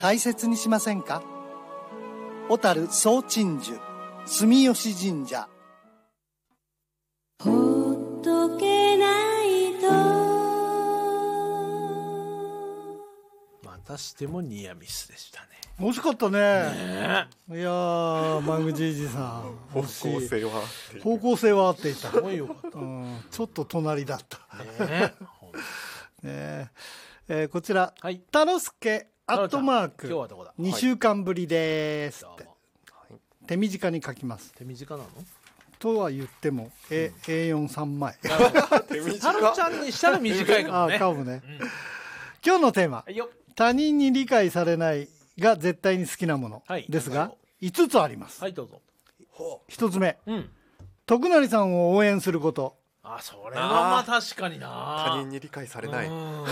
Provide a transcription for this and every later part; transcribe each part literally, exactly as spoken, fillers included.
大切にしませんか？小樽総鎮守住吉神社。 ほっとけないとまたしてもニアミスでしたね。 惜しかったね。 ねいやー、マグジージさん方向性は方向性は合っていた、 すごいよかったうん、ちょっと隣だったね。 ねえーこちら、 はいタロスケアットマーク今日はどこだ。 にしゅうかんぶりですって、 どうも手短に書きます手短なの？ とは言っても、え エーよんさん 枚手タロちゃんにしたら短いかもあね。 かもね、今日のテーマ、 はいよ。 他人に理解されないが絶対に好きなものはいですが、いつつあります、 はいどうぞ。 ひとつめ、 うん。 徳成さんを応援すること。 あ、それはまあ確かにな。 他人に理解されない。 うん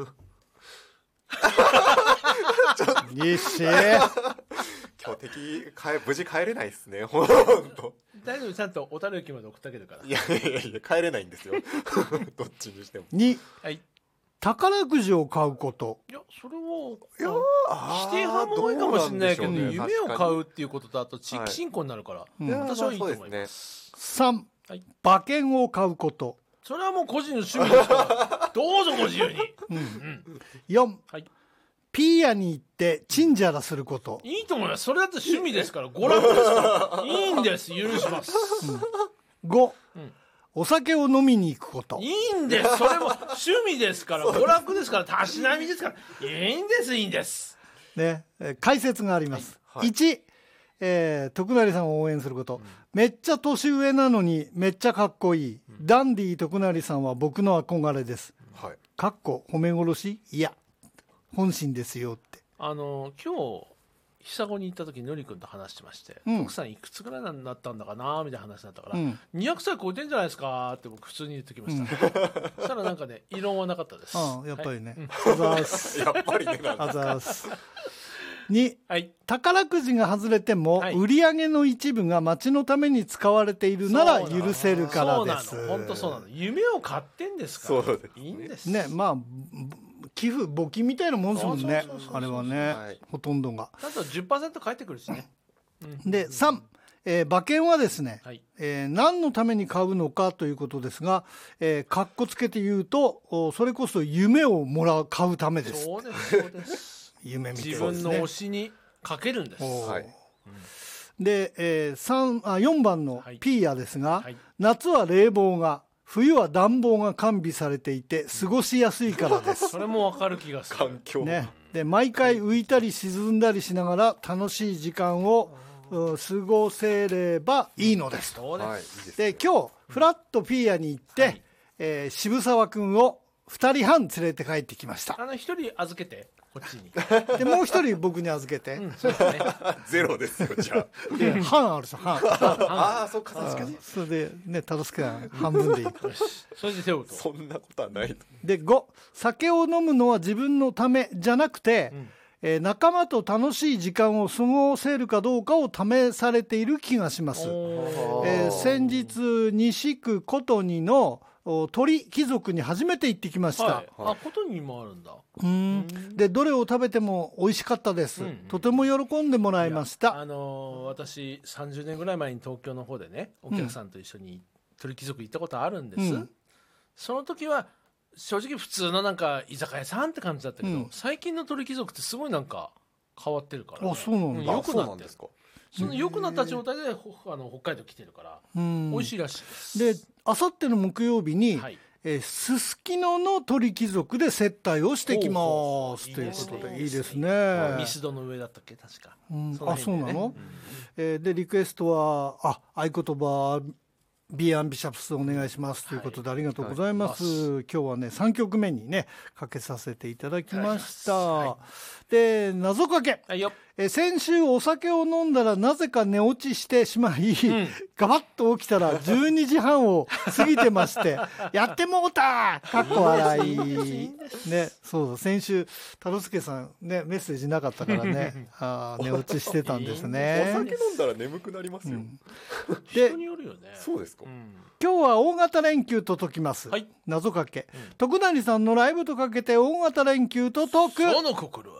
いいし今日敵帰無事帰れないですね。本当。 大丈夫、ちゃんと小樽駅まで送ってあげるから。 いやいやいや帰れないんですよ。どっちにしても。 に、 はい。 宝くじを買うこと。 いや、それは、 いや否定派も多いかもしれないけど、 どうなんでしょうね夢を買うっていうことと、あと地域振興になるから、 うんいや私はいいと思いまあそうます。 さん、 はい馬券を買うこと。 それはもう個人の趣味ですから、どうぞご自由に。 よん、 はい。 ピーヤに行ってチンジャラすること。 いいと思います。それだって趣味ですから、娯楽ですから。いいんです。許します。 ご、 んお酒を飲みに行くこと。 いいんです。それも趣味ですから、娯楽ですから、たしなみですから。いいんです、いいんです。 ね、えー解説があります。 はいいち、えー徳成さんを応援すること、めっちゃ年上なのにめっちゃかっこいい、ダンディ徳成さんは僕の憧れです。 はい。 かっこ褒め殺し、いや本心ですよって。 あの、今日、久子に行った時のりくんと話してまして、 うん徳さんいくつぐらいになったんだかなみたいな話になったから、 うんにひゃくさい超えてんじゃないですかって僕普通に言ってきました。そしたらなんかね、異論はなかったです。 ああやっぱりね、 はいあざーすやっぱりねなんあだ。 ざーす。に、 はい。 宝くじが外れても、 はい売り上げの一部が町のために使われているなら許せるからです。 そうなの。本当そうなの。夢を買ってんですから。 そうですねいいんです。 ね、まあぶ寄付募金みたいなもんですもんねそうそうそうそう。 あれはね、 はいほとんどが。 ちゃんと じゅっパーセント 返ってくるしね。 でさん、えー馬券はですね、 はいえー何のために買うのかということですが、えー、かっこつけて言うとおそれこそ夢をもらう買うためです。 そうです、そうです。 夢見て自ますね分の推。しにかけるんです。 おーはい。 で、えー、三あよんばんのはいピーヤですが、 はい夏は冷房が冬は暖房が完備されていて過ごしやすいからです。 それもわかる気がする。 環境。 ね、で毎回浮いたり沈んだりしながら楽しい時間をうん過ごせればいいのですと。 そうです。 はい。いいですでね。 今日フラットピーヤに行って、 はいえー渋沢君をふたりはん連れて帰ってきました。 あの、一人預けて、こっちに。 でもう一人僕に預けて、 うん、そうですね。 ゼロですよじゃで半あるでしょ半。 あ。ああ、そっか確かに。 それでねタロスケは半分でいい。 それで手を打とう。 そんなことはないと。 でご、酒を飲むのは自分のためじゃなくて、えー仲間と楽しい時間を過ごせるかどうかを試されている気がします。 おーえー先日西区琴似のお鳥貴族に初めて行ってきました。 はい。あ、ことにもあるんだ。 うんでどれを食べても美味しかったです、 うんとても喜んでもらいました。 あのー私さんじゅうねんぐらい前に東京の方でねお客さんと一緒に鳥貴族行ったことあるんです、 うんその時は正直普通のなんか居酒屋さんって感じだったけど、 うん最近の鳥貴族ってすごいなんか変わってるから、ね、 あそうなんだ良くあそうなってるなんですか。 その良くなった状態でほあの北海道来てるから、 うん美味しいらしいですであさっての木曜日に、 はいえーすすきのの鳥貴族で接待をしてきますほうほうということでいいでねいいですすね。 ミスドの上だったっけ確か、 うんの辺でねあそうなの、えーでリクエストはあ合言葉ビーアンビシャプスお願いしますということで、ありがとうございます、 は今日はねさんきょくめにねかけさせていただきました、 はで謎かけ、 はいよえ先週お酒を飲んだらなぜか寝落ちしてしまい、ガバッと起きたらじゅうにじはんを過ぎてましてやってもうたかっこ笑いね、そう先週太郎介さんねメッセージなかったからねあー寝落ちしてたんですおね。 酒飲んだら眠くなりますよ。 で人によるよねそうですか。 うん今日は大型連休と解きます、 はい謎かけ、徳成さんのライブとかけて大型連休と解くその心は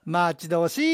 待ち遠しい